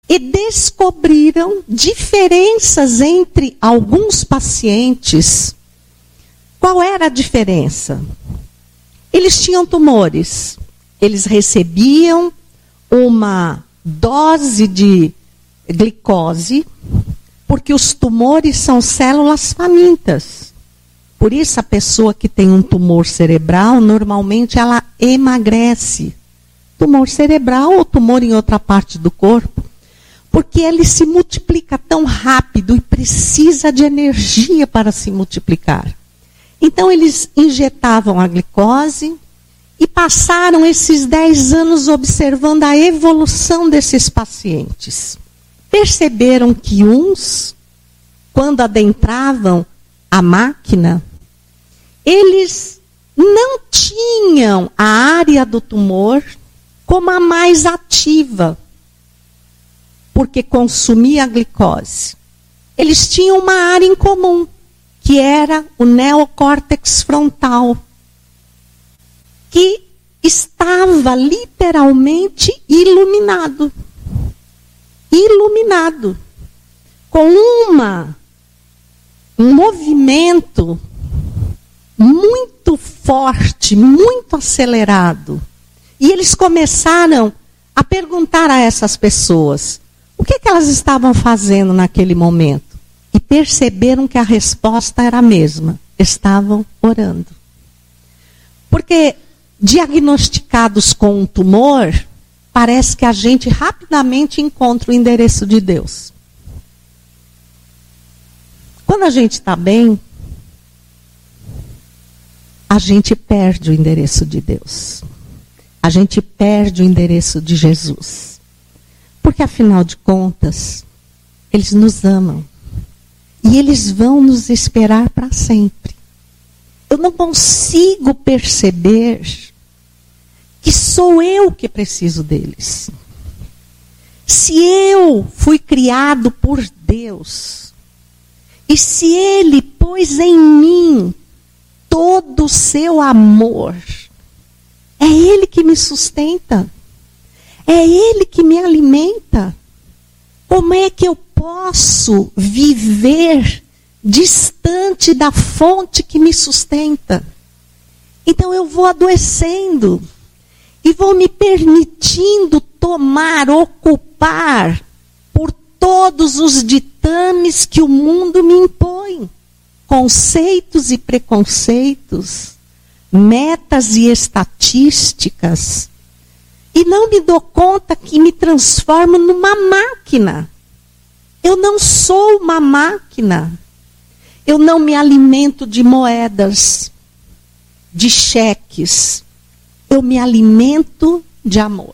e descobriram diferenças entre alguns pacientes. Qual era a diferença? Eles tinham tumores. Eles recebiam uma dose de glicose, porque os tumores são células famintas. Por isso a pessoa que tem um tumor cerebral, normalmente ela emagrece. Tumor cerebral ou tumor em outra parte do corpo. Porque ele se multiplica tão rápido e precisa de energia para se multiplicar. Então eles injetavam a glicose e passaram esses 10 anos observando a evolução desses pacientes. Perceberam que uns, quando adentravam a máquina, eles não tinham a área do tumor como a mais ativa, porque consumia a glicose. Eles tinham uma área em comum, que era o neocórtex frontal, que estava literalmente iluminado. Iluminado. Com um movimento muito forte, muito acelerado. E eles começaram a perguntar a essas pessoas o que elas estavam fazendo naquele momento. E perceberam que a resposta era a mesma. Estavam orando. Porque diagnosticados com um tumor, parece que a gente rapidamente encontra o endereço de Deus. Quando a gente está bem, a gente perde o endereço de Deus. A gente perde o endereço de Jesus. Porque, afinal de contas, eles nos amam. E eles vão nos esperar para sempre. Eu não consigo perceber que sou eu que preciso deles. Se eu fui criado por Deus, e se Ele pôs em mim todo o seu amor, é Ele que me sustenta, é Ele que me alimenta. Como é que eu posso viver distante da fonte que me sustenta? Então eu vou adoecendo e vou me permitindo ocupar por todos os ditames que o mundo me impõe. Conceitos e preconceitos, metas e estatísticas. E não me dou conta que me transformo numa máquina. Eu não sou uma máquina. Eu não me alimento de moedas, de cheques. Eu me alimento de amor.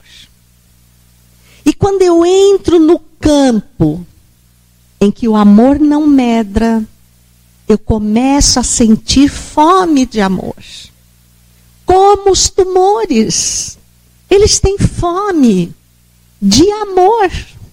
E quando eu entro no campo em que o amor não medra, eu começo a sentir fome de amor. Como os tumores. Eles têm fome de amor.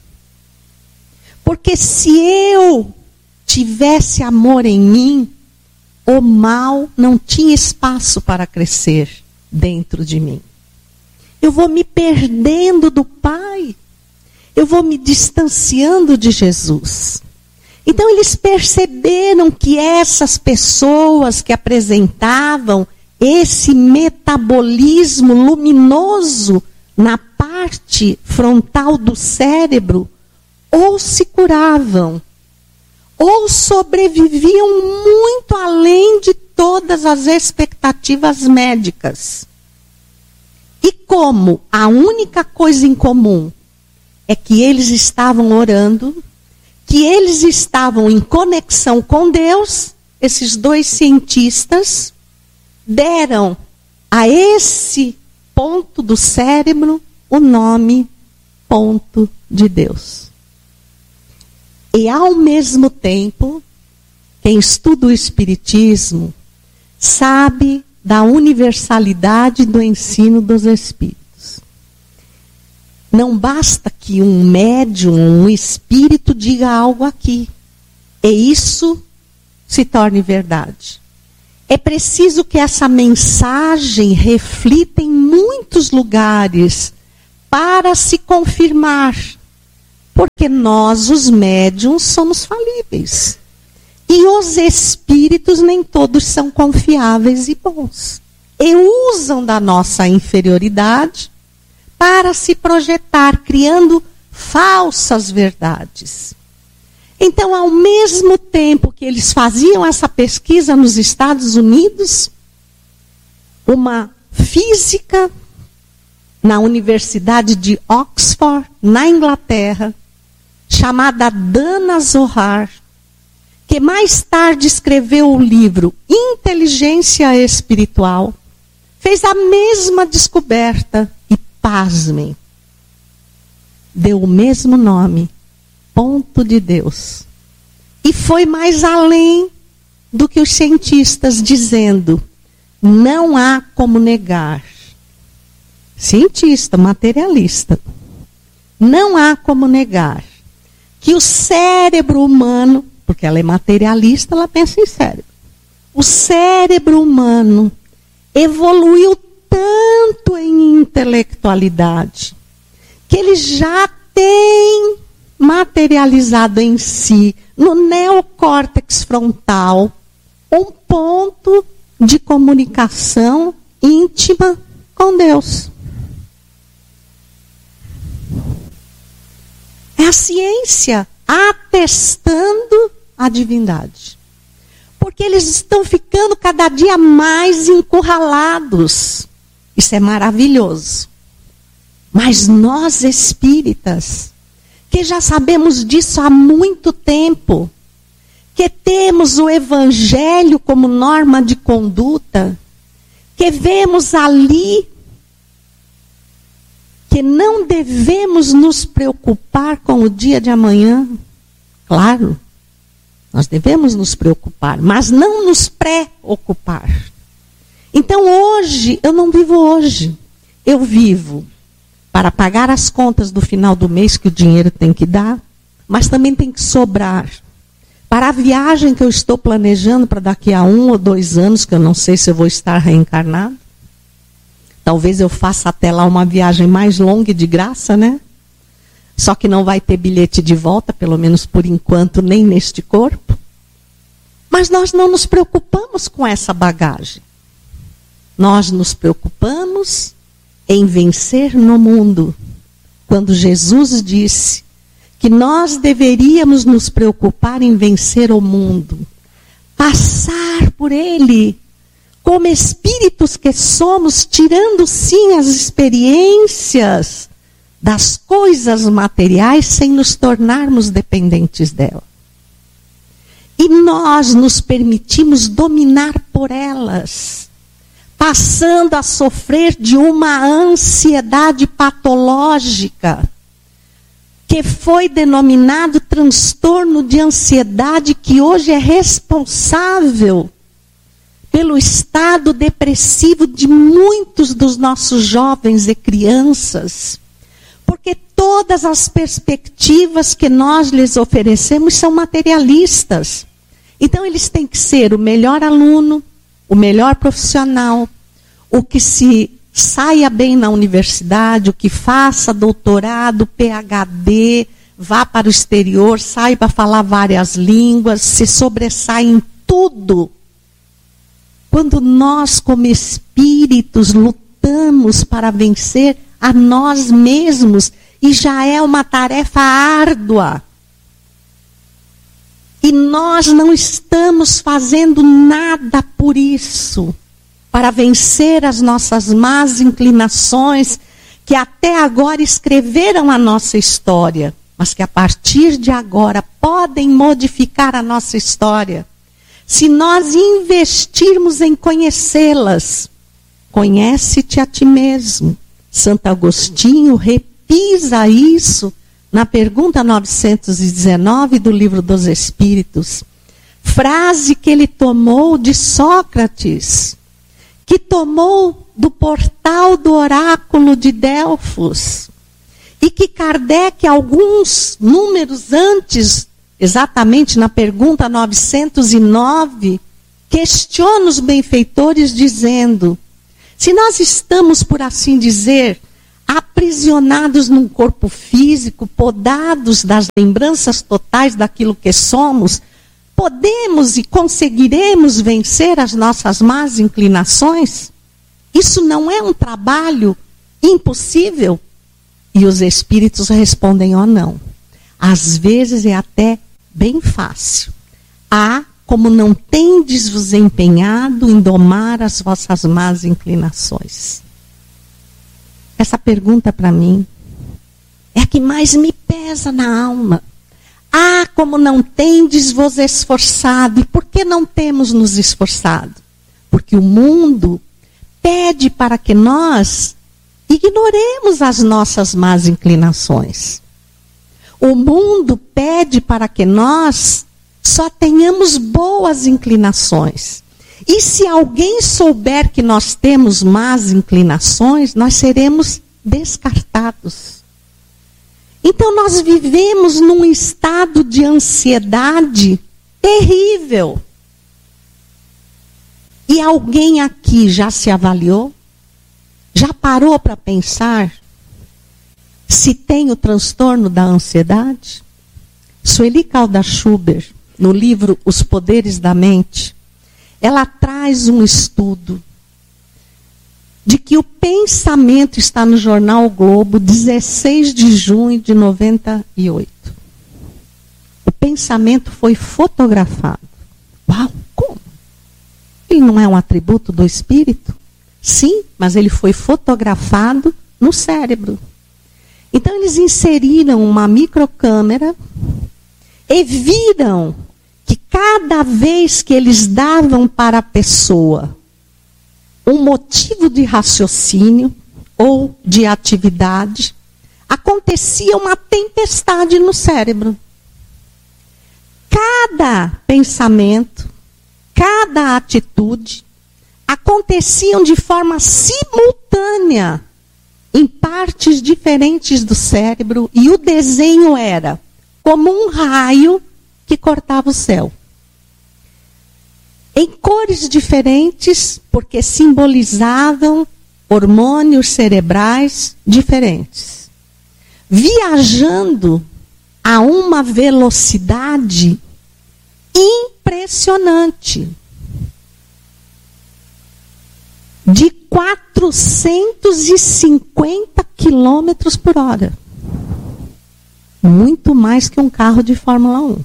Porque se eu tivesse amor em mim, o mal não tinha espaço para crescer dentro de mim. Eu vou me perdendo do Pai. Eu vou me distanciando de Jesus. Então eles perceberam que essas pessoas que apresentavam esse metabolismo luminoso na parte frontal do cérebro, ou se curavam, ou sobreviviam muito além de todas as expectativas médicas. E como a única coisa em comum é que eles estavam orando, que eles estavam em conexão com Deus, esses dois cientistas deram a esse ponto do cérebro o nome ponto de Deus. E ao mesmo tempo, quem estuda o Espiritismo sabe da universalidade do ensino dos Espíritos. Não basta que um médium, um espírito diga algo aqui, e isso se torne verdade. É preciso que essa mensagem reflita em muitos lugares para se confirmar. Porque porque nós, os médiuns, somos falíveis. E os espíritos nem todos são confiáveis e bons. E usam da nossa inferioridade para se projetar, criando falsas verdades. Então, ao mesmo tempo que eles faziam essa pesquisa nos Estados Unidos, uma física na Universidade de Oxford, na Inglaterra, chamada Dana Zohar, que mais tarde escreveu o livro Inteligência Espiritual, fez a mesma descoberta e, pasmem, deu o mesmo nome, Ponto de Deus. E foi mais além do que os cientistas, dizendo, não há como negar. Cientista, materialista. Não há como negar que o cérebro humano, porque ela é materialista, ela pensa em cérebro. O cérebro humano evoluiu tanto em intelectualidade que ele já tem materializado em si, no neocórtex frontal, um ponto de comunicação íntima com Deus. É a ciência atestando a divindade. Porque eles estão ficando cada dia mais encurralados. Isso é maravilhoso. Mas nós espíritas, que já sabemos disso há muito tempo, que temos o Evangelho como norma de conduta, que vemos ali que não devemos nos preocupar com o dia de amanhã. Claro, nós devemos nos preocupar, mas não nos preocupar. Então hoje, eu não vivo hoje. Eu vivo para pagar as contas do final do mês, que o dinheiro tem que dar, mas também tem que sobrar para a viagem que eu estou planejando para daqui a 1 ou 2 anos, que eu não sei se eu vou estar reencarnado. Talvez eu faça até lá uma viagem mais longa e de graça, né? Só que não vai ter bilhete de volta, pelo menos por enquanto, nem neste corpo. Mas nós não nos preocupamos com essa bagagem. Nós nos preocupamos em vencer no mundo. Quando Jesus disse que nós deveríamos nos preocupar em vencer o mundo, passar por ele, como espíritos que somos, tirando sim as experiências das coisas materiais sem nos tornarmos dependentes dela. E nós nos permitimos dominar por elas, passando a sofrer de uma ansiedade patológica, que foi denominado transtorno de ansiedade, que hoje é responsável pelo estado depressivo de muitos dos nossos jovens e crianças. Porque todas as perspectivas que nós lhes oferecemos são materialistas. Então eles têm que ser o melhor aluno, o melhor profissional, o que se saia bem na universidade, o que faça doutorado, PhD, vá para o exterior, saiba falar várias línguas, se sobressai em tudo. Quando nós, como espíritos, lutamos para vencer a nós mesmos, e já é uma tarefa árdua. E nós não estamos fazendo nada por isso, para vencer as nossas más inclinações, que até agora escreveram a nossa história, mas que a partir de agora podem modificar a nossa história. Se nós investirmos em conhecê-las. Conhece-te a ti mesmo. Santo Agostinho repisa isso na pergunta 919 do Livro dos Espíritos. Frase que ele tomou de Sócrates, que tomou do portal do oráculo de Delfos, e que Kardec, alguns números antes, exatamente na pergunta 909, questiona os benfeitores dizendo: se nós estamos, por assim dizer, aprisionados num corpo físico, podados das lembranças totais daquilo que somos, podemos e conseguiremos vencer as nossas más inclinações? Isso não é um trabalho impossível? E os espíritos respondem, não. Às vezes é até bem fácil. Como não tendes vos empenhado em domar as vossas más inclinações? Essa pergunta para mim é a que mais me pesa na alma. Como não tendes vos esforçado. E por que não temos nos esforçado? Porque o mundo pede para que nós ignoremos as nossas más inclinações. O mundo pede para que nós só tenhamos boas inclinações. E se alguém souber que nós temos más inclinações, nós seremos descartados. Então nós vivemos num estado de ansiedade terrível. E alguém aqui já se avaliou? Já parou para pensar se tem o transtorno da ansiedade? Sueli Caldas Schubert, no livro Os Poderes da Mente, ela traz um estudo de que o pensamento está no jornal o Globo, 16 de junho de 98. O pensamento foi fotografado. Uau, como? Ele não é um atributo do espírito? Sim, mas ele foi fotografado no cérebro. Então eles inseriram uma microcâmera e viram que cada vez que eles davam para a pessoa um motivo de raciocínio ou de atividade, acontecia uma tempestade no cérebro. Cada pensamento, cada atitude aconteciam de forma simultânea em partes diferentes do cérebro, e o desenho era como um raio que cortava o céu. Em cores diferentes, porque simbolizavam hormônios cerebrais diferentes. Viajando a uma velocidade impressionante. De 450 quilômetros por hora. Muito mais que um carro de Fórmula 1.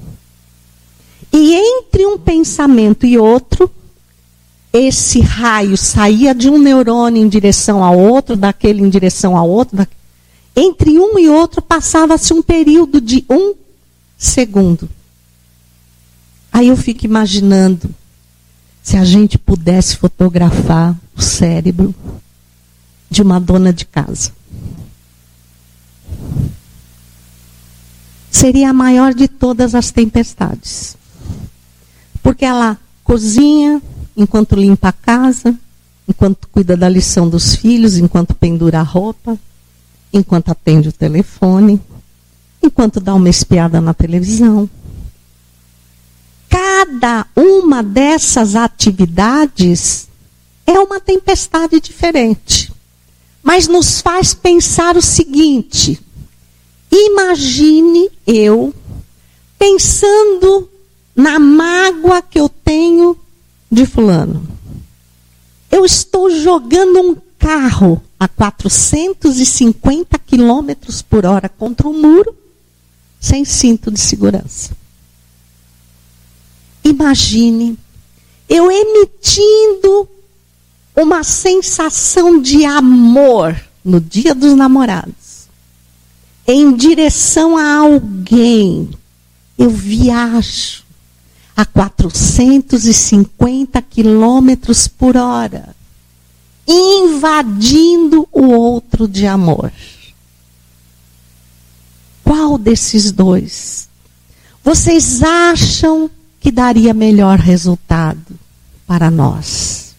E entre um pensamento e outro, esse raio saía de um neurônio em direção ao outro, daquele em direção ao outro. Entre um e outro passava-se um período de 1 segundo. Aí eu fico imaginando, se a gente pudesse fotografar o cérebro de uma dona de casa. Seria a maior de todas as tempestades. Porque ela cozinha enquanto limpa a casa, enquanto cuida da lição dos filhos, enquanto pendura a roupa, enquanto atende o telefone, enquanto dá uma espiada na televisão. Cada uma dessas atividades é uma tempestade diferente. Mas nos faz pensar o seguinte: imagine eu pensando na mágoa que eu tenho de fulano. Eu estou jogando um carro a 450 quilômetros por hora contra um muro, sem cinto de segurança. Imagine eu emitindo uma sensação de amor no Dia dos Namorados, em direção a alguém. Eu viajo a 450 quilômetros por hora, invadindo o outro de amor. Qual desses dois vocês acham que daria melhor resultado para nós?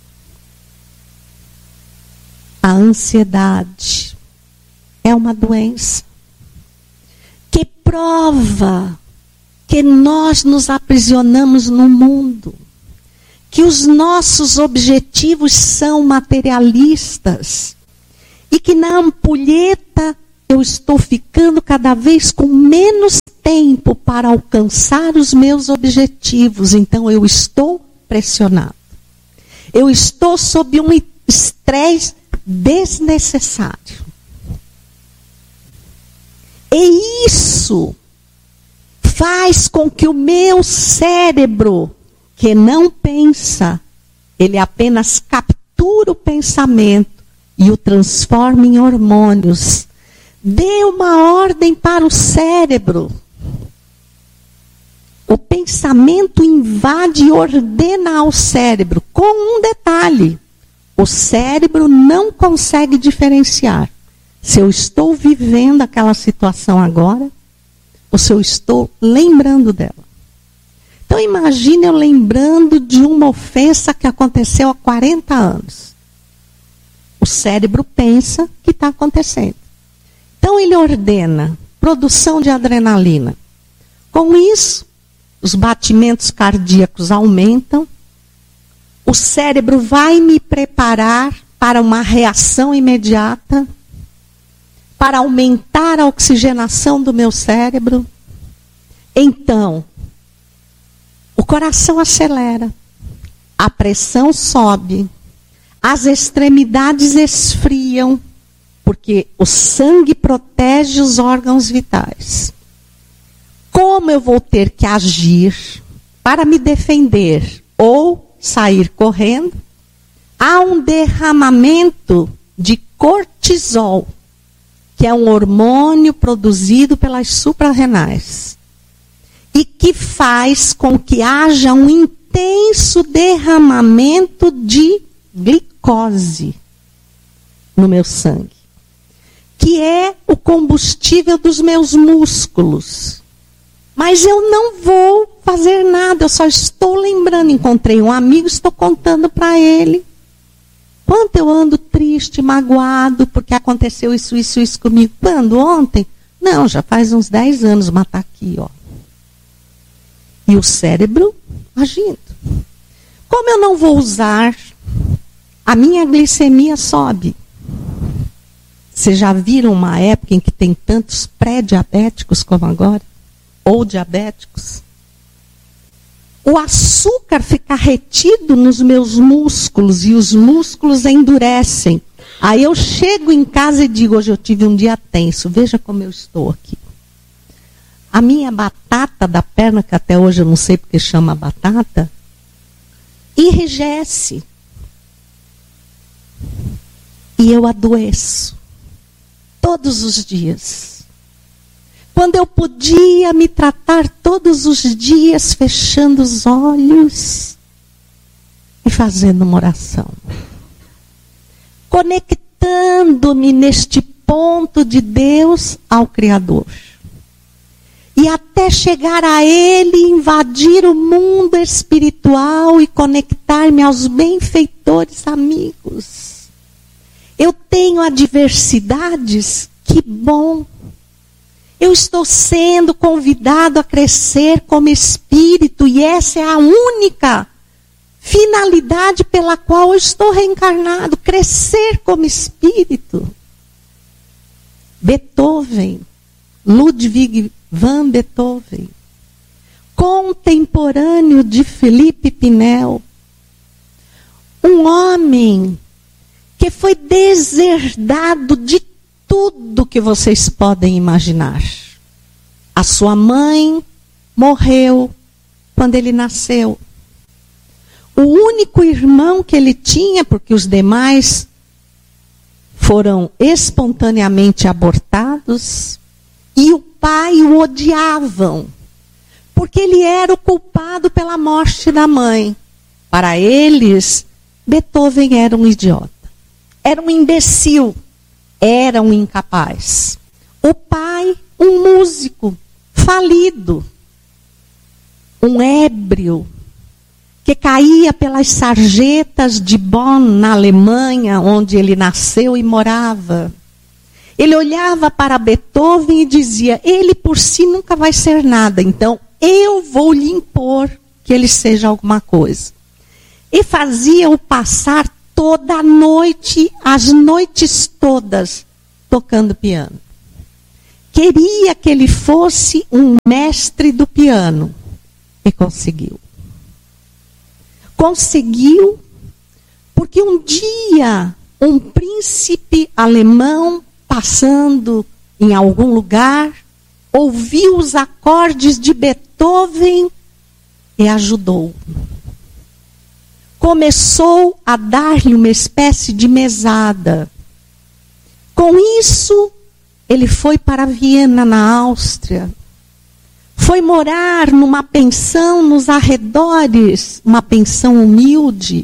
A ansiedade é uma doença que prova que nós nos aprisionamos no mundo, que os nossos objetivos são materialistas E que na ampulheta eu estou ficando cada vez com menos tempo para alcançar os meus objetivos. Então eu estou pressionado. Eu estou sob um estresse desnecessário. E isso faz com que o meu cérebro, que não pensa, ele apenas captura o pensamento e o transforma em hormônios. Dê uma ordem para o cérebro. O pensamento invade e ordena ao cérebro, com um detalhe: o cérebro não consegue diferenciar se eu estou vivendo aquela situação agora ou se eu estou lembrando dela. Então imagine eu lembrando de uma ofensa que aconteceu há 40 anos. O cérebro pensa que está acontecendo. Então ele ordena produção de adrenalina. Com isso, os batimentos cardíacos aumentam. O cérebro vai me preparar para uma reação imediata, para aumentar a oxigenação do meu cérebro. Então, o coração acelera, a pressão sobe, as extremidades esfriam, porque o sangue protege os órgãos vitais. Como eu vou ter que agir para me defender ou sair correndo? Há um derramamento de cortisol, que é um hormônio produzido pelas suprarrenais, e que faz com que haja um intenso derramamento de glicose no meu sangue, que é o combustível dos meus músculos. Mas eu não vou fazer nada, eu só estou lembrando. Encontrei um amigo, estou contando para ele quanto eu ando triste, magoado, porque aconteceu isso comigo. Quando? Ontem? Não, já faz uns 10 anos, mas está aqui, ó. E o cérebro agindo. Como eu não vou usar, a minha glicemia sobe. Vocês já viram uma época em que tem tantos pré-diabéticos como agora? Ou diabéticos? O açúcar fica retido nos meus músculos e os músculos endurecem. Aí eu chego em casa e digo: hoje eu tive um dia tenso, veja como eu estou aqui. A minha batata da perna, que até hoje eu não sei porque chama batata, enrijece. E eu adoeço. Todos os dias. Quando eu podia me tratar todos os dias, fechando os olhos e fazendo uma oração. Conectando-me neste ponto de Deus ao Criador. E até chegar a Ele, invadir o mundo espiritual e conectar-me aos benfeitores amigos. Eu tenho adversidades, que bom. Eu estou sendo convidado a crescer como espírito e essa é a única finalidade pela qual eu estou reencarnado, crescer como espírito. Beethoven, Ludwig van Beethoven, contemporâneo de Felipe Pinel, um homem que foi deserdado de tudo que vocês podem imaginar. A sua mãe morreu quando ele nasceu. O único irmão que ele tinha, porque os demais foram espontaneamente abortados, e o pai o odiavam, porque ele era o culpado pela morte da mãe. Para eles, Beethoven era um idiota, era um imbecil, era um incapaz. O pai, um músico falido, um ébrio, que caía pelas sarjetas de Bonn, na Alemanha, onde ele nasceu e morava. Ele olhava para Beethoven e dizia: ele por si nunca vai ser nada, então eu vou lhe impor que ele seja alguma coisa. E fazia-o passar toda a noite, as noites todas, tocando piano. Queria que ele fosse um mestre do piano. E conseguiu. Conseguiu porque um dia um príncipe alemão passando em algum lugar ouviu os acordes de Beethoven e ajudou. Começou a dar-lhe uma espécie de mesada. Com isso, ele foi para Viena, na Áustria. Foi morar numa pensão nos arredores, uma pensão humilde.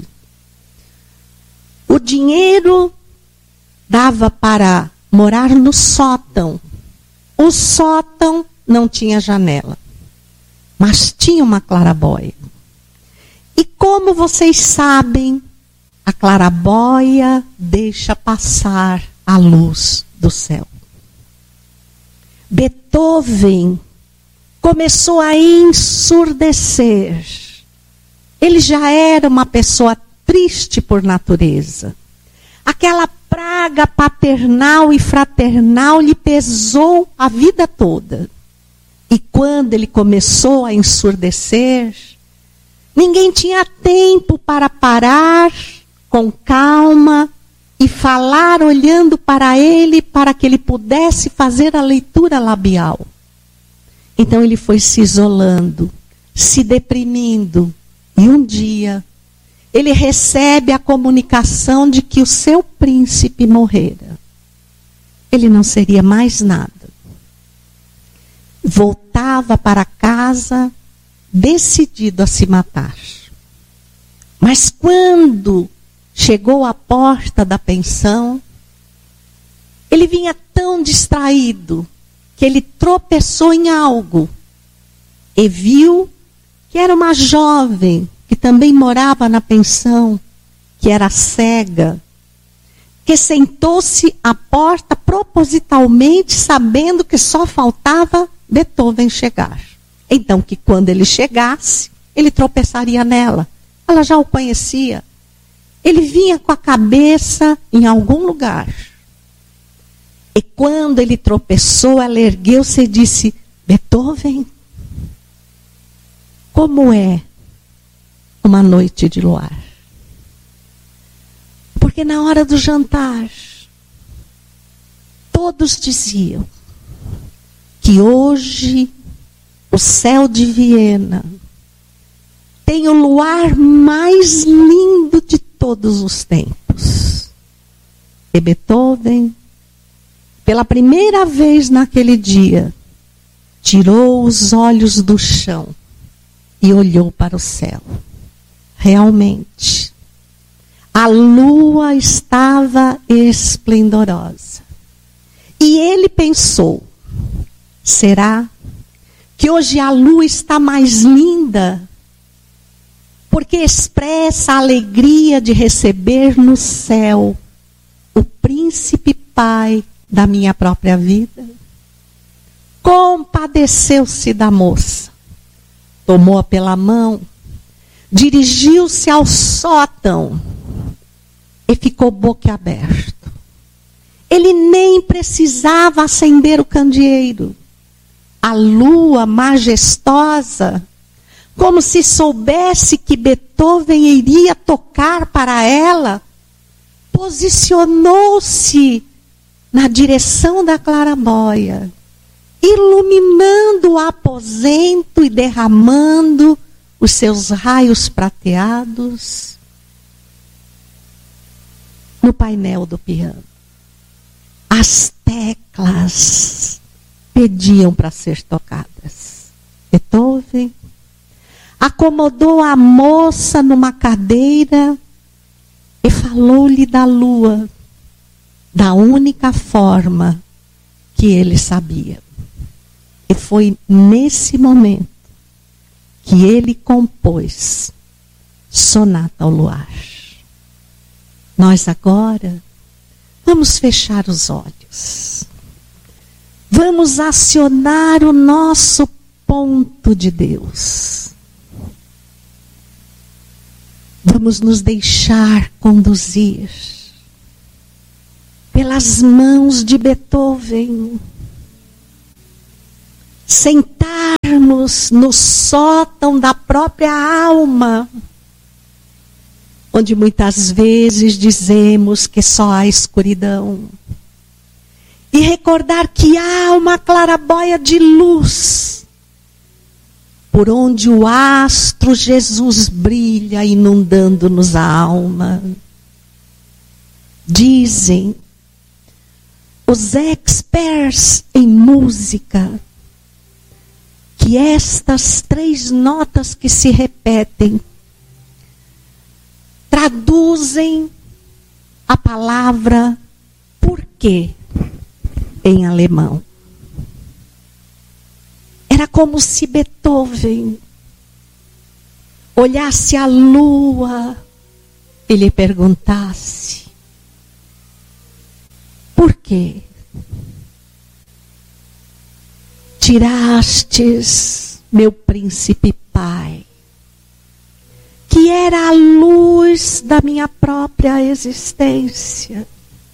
O dinheiro dava para morar no sótão. O sótão não tinha janela, mas tinha uma claraboia. E como vocês sabem, a claraboia deixa passar a luz do céu. Beethoven começou a ensurdecer. Ele já era uma pessoa triste por natureza. Aquela praga paternal e fraternal lhe pesou a vida toda. E quando ele começou a ensurdecer, ninguém tinha tempo para parar com calma e falar olhando para ele para que ele pudesse fazer a leitura labial. Então ele foi se isolando, se deprimindo. E um dia ele recebe a comunicação de que o seu príncipe morrera. Ele não seria mais nada. Voltava para casa decidido a se matar. Mas quando chegou à porta da pensão, ele vinha tão distraído que ele tropeçou em algo e viu que era uma jovem que também morava na pensão, que era cega, que sentou-se à porta propositalmente, sabendo que só faltava Beethoven chegar. Então, que quando ele chegasse, ele tropeçaria nela. Ela já o conhecia. Ele vinha com a cabeça em algum lugar. E quando ele tropeçou, ela ergueu-se e disse: Beethoven, como é uma noite de luar? Porque na hora do jantar, todos diziam que hoje o céu de Viena tem o luar mais lindo de todos os tempos. E Beethoven, pela primeira vez naquele dia, tirou os olhos do chão e olhou para o céu. Realmente, a lua estava esplendorosa. E ele pensou: será que hoje a lua está mais linda? Porque expressa a alegria de receber no céu o príncipe pai da minha própria vida. Compadeceu-se da moça, tomou-a pela mão, dirigiu-se ao sótão e ficou boquiaberto. Ele nem precisava acender o candeeiro. A lua majestosa, como se soubesse que Beethoven iria tocar para ela, posicionou-se na direção da claraboia, iluminando o aposento e derramando os seus raios prateados no painel do piano. As teclas pediam para ser tocadas. Beethoven acomodou a moça numa cadeira e falou-lhe da lua, da única forma que ele sabia. E foi nesse momento que ele compôs Sonata ao Luar. Nós agora vamos fechar os olhos. Vamos acionar o nosso ponto de Deus. Vamos nos deixar conduzir pelas mãos de Beethoven. Sentarmos no sótão da própria alma, onde muitas vezes dizemos que só há escuridão. E recordar que há uma clarabóia de luz, por onde o astro Jesus brilha, inundando-nos a alma. Dizem os experts em música que estas 3 notas que se repetem traduzem a palavra porquê em alemão. Era como se Beethoven olhasse a lua e lhe perguntasse: por quê? Tirastes, meu príncipe pai, que era a luz da minha própria existência.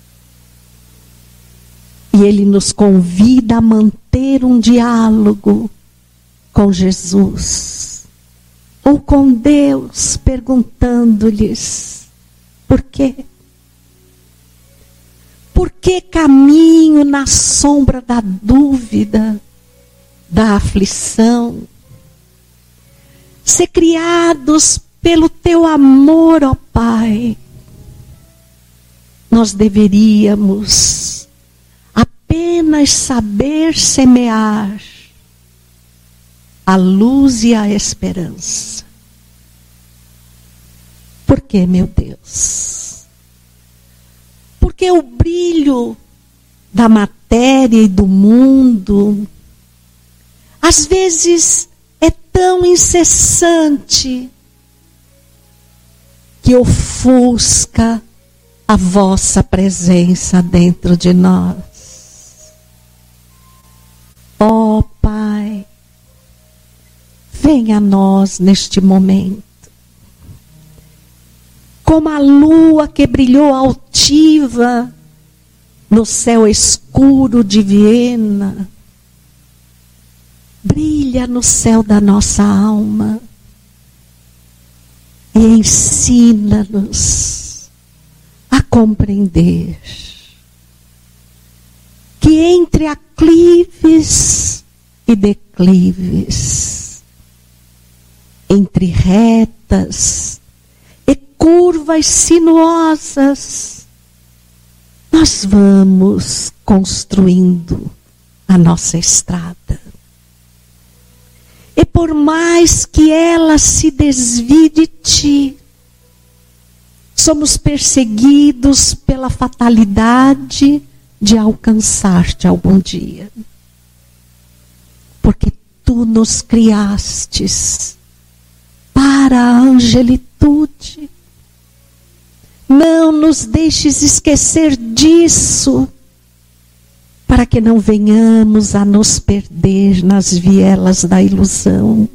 E ele nos convida a manter um diálogo com Jesus, ou com Deus, perguntando-lhes: por quê? Por que caminho na sombra da dúvida, da aflição? Ser criados pelo teu amor, ó Pai, nós deveríamos apenas saber semear a luz e a esperança. Por que, meu Deus? Porque o brilho da matéria e do mundo às vezes é tão incessante que ofusca a vossa presença dentro de nós. Ó Pai, venha a nós neste momento, como a lua que brilhou altiva no céu escuro de Viena, brilha no céu da nossa alma e ensina-nos a compreender que entre aclives e declives, entre retas e curvas sinuosas, nós vamos construindo a nossa estrada. E por mais que ela se desvie de ti, somos perseguidos pela fatalidade de alcançar-te algum dia. Porque tu nos criastes para a angelitude. Não nos deixes esquecer disso, para que não venhamos a nos perder nas vielas da ilusão.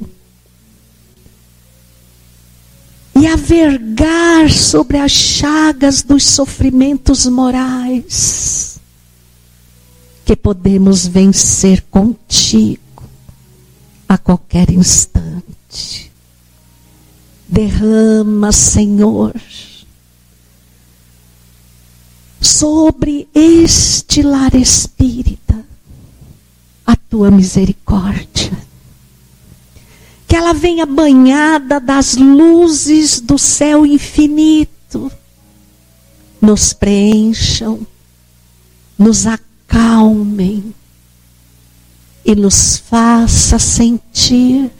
E a vergar sobre as chagas dos sofrimentos morais, que podemos vencer contigo a qualquer instante. Derrama, Senhor, sobre este lar espírita a tua misericórdia. Que ela venha banhada das luzes do céu infinito, nos preencham, nos acalmem e nos faça sentir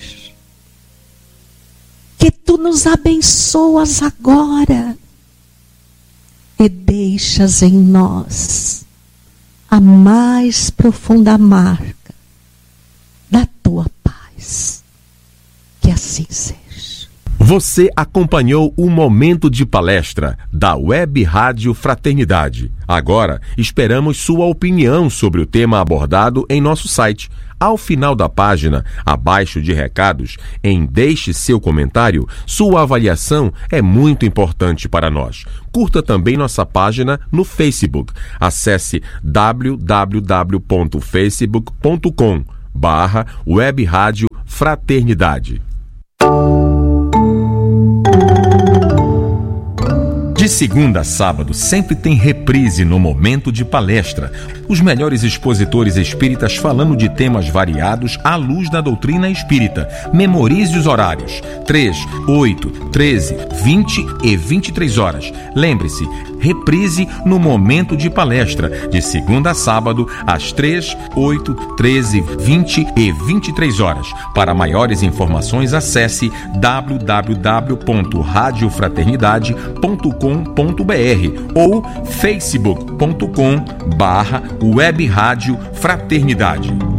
que tu nos abençoas agora e deixas em nós a mais profunda marca da tua paz. Que assim seja. Você acompanhou o Momento de Palestra da Web Rádio Fraternidade. Agora, esperamos sua opinião sobre o tema abordado em nosso site. Ao final da página, abaixo de recados, em Deixe seu comentário, sua avaliação é muito importante para nós. Curta também nossa página no Facebook. Acesse www.facebook.com/Web Rádio Fraternidade. De segunda a sábado, sempre tem reprise no Momento de Palestra. Os melhores expositores espíritas falando de temas variados à luz da doutrina espírita. Memorize os horários: 3, 8, 13, 20 e 23 horas. Lembre-se, reprise no Momento de Palestra, de segunda a sábado, às 3, 8, 13, 20 e 23 horas. Para maiores informações, acesse www.radiofraternidade.com.br ou facebook.com/Web Rádio Fraternidade.